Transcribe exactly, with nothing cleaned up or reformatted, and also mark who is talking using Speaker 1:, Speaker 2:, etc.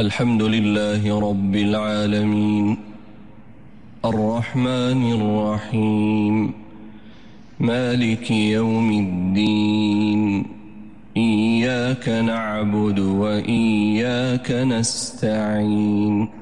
Speaker 1: الحمد لله رب العالمين الرحمن الرحيم مالك يوم الدين إياك نعبد وإياك نستعين